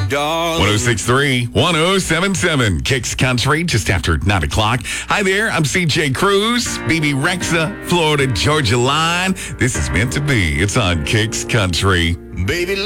darling. 106.3, 107.7, Kicks Country, just after 9 o'clock. Hi there, I'm CJ Cruz, BB Rexa, Florida Georgia Line. This is meant to be. It's on Kicks Country. Baby,